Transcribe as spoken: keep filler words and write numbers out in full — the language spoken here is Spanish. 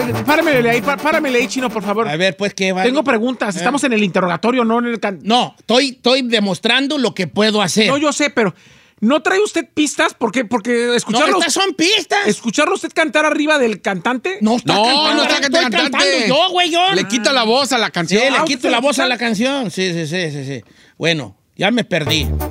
páramele ahí, pá- páramele ahí, Chino, por favor. A ver, pues, ¿qué va? Tengo preguntas. Estamos en el interrogatorio, no en el... can- No, estoy, estoy demostrando lo que puedo hacer. No, yo sé, pero ¿no trae usted pistas? Porque, porque No, escucharlo, estas son pistas. escucharlo usted cantar arriba del cantante. No está No, cantando, no está estoy cantando. cantando yo, güey, yo. Le quita la voz a la Sí, canción. le Ah, quito ¿usted la lo voz a quita? la canción. Sí, sí, sí, sí, sí. Bueno, ya me perdí.